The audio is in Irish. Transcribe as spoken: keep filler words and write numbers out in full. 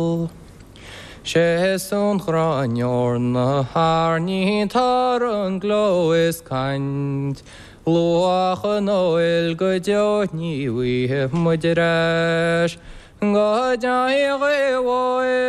Shesun chranyor na harni tar an glow is kind. Luach an oil go ni we have mudirash. God I